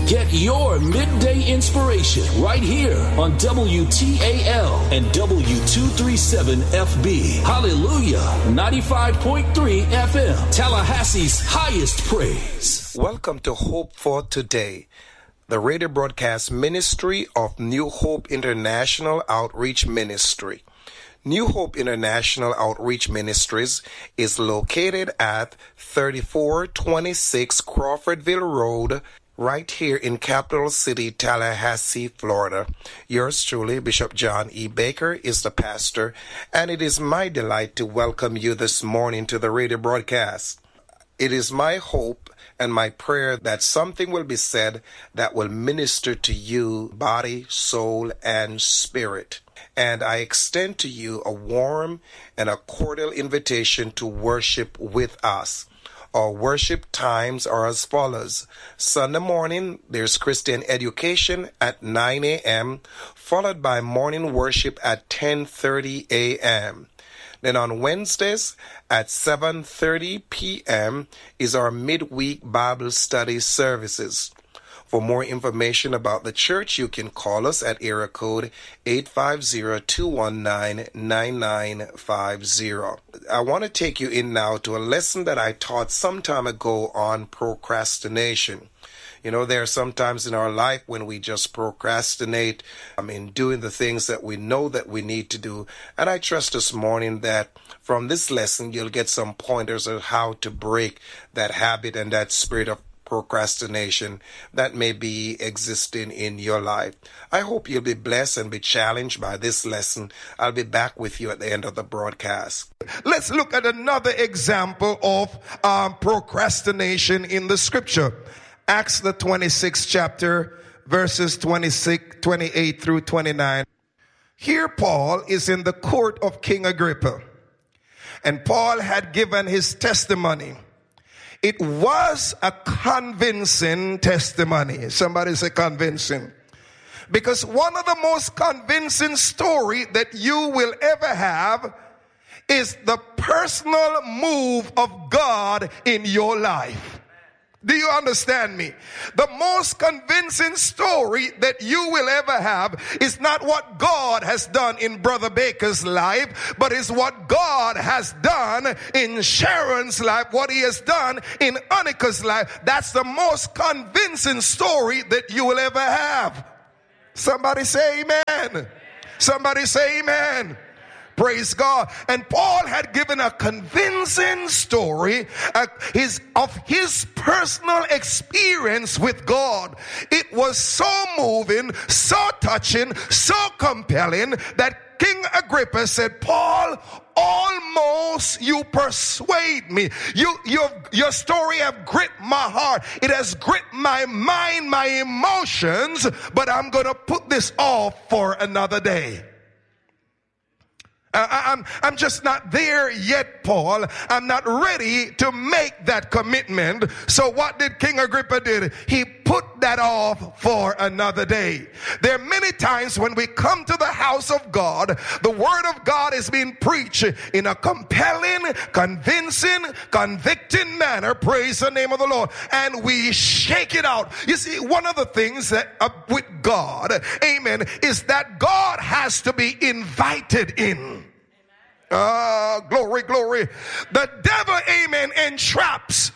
Get your midday inspiration right here on WTAL and W237FB. Hallelujah, 95.3 FM, Tallahassee's highest praise. Welcome to Hope for Today, the radio broadcast ministry of New Hope International Outreach Ministry. New Hope International Outreach Ministries is located at 3426 Crawfordville Road, right here in capital city Tallahassee, Florida. Yours truly, Bishop John E. Baker, is the pastor, and it is my delight to welcome you this morning to the radio broadcast. It is my hope and my prayer that something will be said that will minister to you, body, soul, and spirit. And I extend to you a warm and a cordial invitation to worship with us. Our worship times are as follows. Sunday morning, there's Christian education at 9 a.m., followed by morning worship at 10:30 a.m. Then on Wednesdays at 7:30 p.m. is our midweek Bible study services. For more information about the church, you can call us at area code 850-219-9950. I want to take you in now to a lesson that I taught some time ago on procrastination. You know, there are some times in our life when we just procrastinate in doing the things that we know that we need to do. And I trust this morning that from this lesson, you'll get some pointers on how to break that habit and that spirit of procrastination that may be existing in your life. I hope you'll be blessed and be challenged by this lesson. I'll be back with you at the end of the broadcast. Let's look at another example of procrastination in the scripture. Acts the 26th chapter, verses 28 through 29. Here Paul is in the court of King Agrippa, and Paul had given his testimony. It was a convincing testimony. Somebody say convincing. Because one of the most convincing story that you will ever have is the personal move of God in your life. Do you understand me? The most convincing story that you will ever have is not what God has done in Brother Baker's life, but is what God has done in Sharon's life, what he has done in Annika's life. That's the most convincing story that you will ever have. Somebody say amen. Somebody say amen. Praise God. And Paul had given a convincing story of his personal experience with God. It was so moving, so touching, so compelling that King Agrippa said, Paul, almost you persuade me. Your story have gripped my heart. It has gripped my mind, my emotions, but I'm going to put this off for another day. I'm just not there yet, Paul. I'm not ready to make that commitment. So what did King Agrippa do? He put that off for another day. There are many times when we come to the house of God, the word of God is being preached in a compelling, convincing, convicting manner. Praise the name of the Lord. And we shake it out. You see, one of the things that with God, amen, is that God has to be invited in. Glory, glory. The devil, amen, entraps.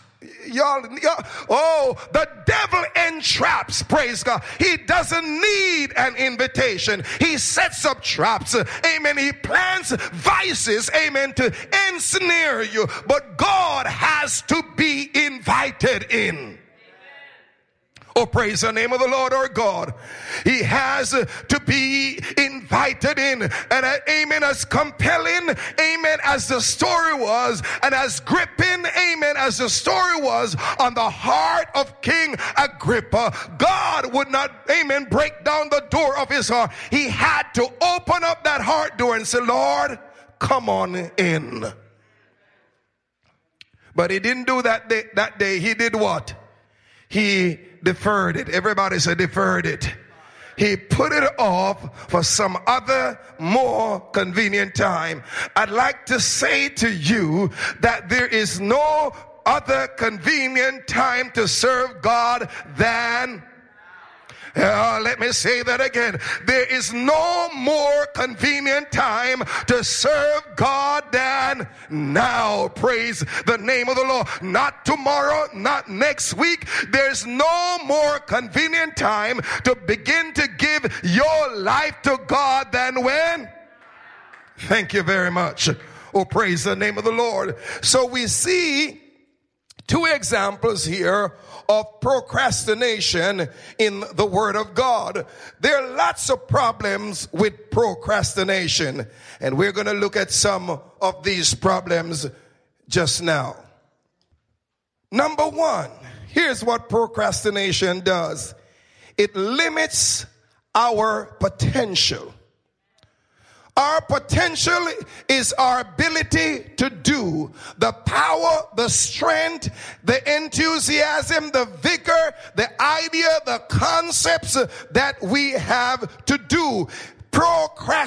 The devil entraps, praise God. He doesn't need an invitation. He sets up traps, amen. He plants vices, amen, to ensnare you. But God has to be invited in. Oh, praise the name of the Lord our God. He has to be invited in. And amen, as compelling, amen, as the story was, and as gripping, amen, as the story was on the heart of King Agrippa, God would not, amen, break down the door of his heart. He had to open up that heart door and say, Lord, come on in. But he didn't do that day. He did what? He deferred it. Everybody say deferred it. He put it off for some other more convenient time. I'd like to say to you that there is no other convenient time to serve God than Let me say that again. There is no more convenient time to serve God than now. Praise the name of the Lord. Not tomorrow, not next week. There's no more convenient time to begin to give your life to God than when? Thank you very much. Oh, praise the name of the Lord. So we see two examples here of procrastination in the Word of God. There are lots of problems with procrastination, and we're going to look at some of these problems just now. Number one, here's what procrastination does. It limits our potential. Our potential is our ability to do, the power, the strength, the enthusiasm, the vigor, the idea, the concepts that we have to do. Procrastination